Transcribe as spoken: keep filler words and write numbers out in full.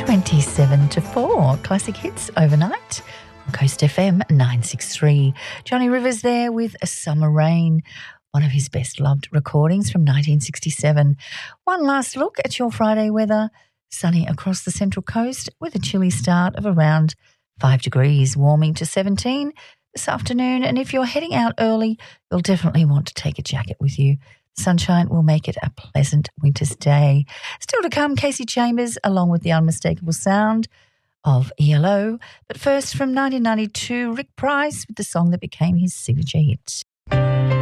twenty-seven to four. Classic hits overnight on Coast F M nine sixty-three. Johnny Rivers there with A Summer Rain, one of his best loved recordings from nineteen sixty-seven. One last look at your Friday weather. Sunny across the Central Coast with a chilly start of around five degrees, warming to seventeen this afternoon. And if you're heading out early, you'll definitely want to take a jacket with you. Sunshine will make it a pleasant winter's day. Still to come, Casey Chambers, along with the unmistakable sound of E L O. But first, from nineteen ninety-two, Rick Price with the song that became his signature hit.